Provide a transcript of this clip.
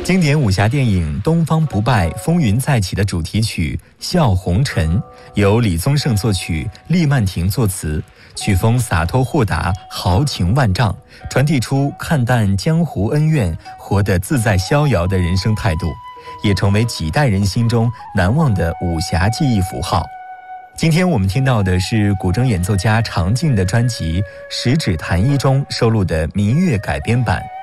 经典武侠电影《东方不败风云再起》的主题曲《笑红尘》由李宗盛作曲，厉曼婷作词，曲风洒脱豁达，豪情万丈，传递出看淡江湖恩怨，活得自在逍遥的人生态度，也成为几代人心中难忘的武侠记忆符号。今天我们听到的是古筝演奏家常静的专辑《十指弹一》中收录的民乐改编版《